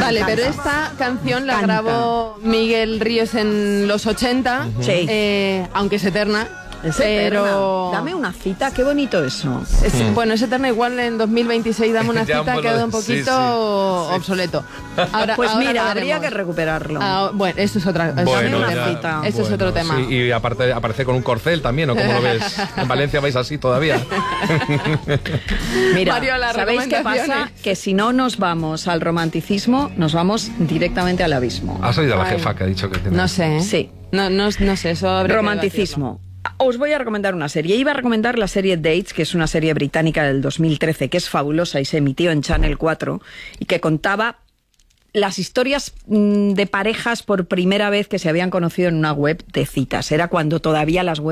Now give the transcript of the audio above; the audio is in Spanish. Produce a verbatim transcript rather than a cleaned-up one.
Vale, pero esta canción la Canta. grabó Miguel Ríos en los ochenta, Sí. eh, aunque es eterna. Es pero eterna. Dame una cita, qué bonito eso. Es, mm. Bueno, es eterna, igual en dos mil veintiséis dame una Ya, cita, bueno, queda un poquito sí, sí, sí. obsoleto. Ahora, Pues ahora mira, lo habría veremos. que recuperarlo. Ah, bueno, eso es otra, eso Bueno, es otro ya, tema. Eso bueno, es otro tema. sí, y aparte aparece con un corcel también, ¿o cómo lo ves? En Valencia vais así todavía. Mira, Mario, las ¿sabéis qué pasa? recomendaciones. Que si no nos vamos al romanticismo, nos vamos directamente al abismo. ¿Has oído a la Ay. jefa que ha dicho que tiene? No sé. ¿eh? Sí. No, no, no sé, eso habría que Romanticismo. Os voy a recomendar una serie. Iba a recomendar la serie Dates, que es una serie británica del dos mil trece, que es fabulosa y se emitió en Channel cuatro, y que contaba las historias mm, de parejas por primera vez que se habían conocido en una web de citas. Era cuando todavía las webs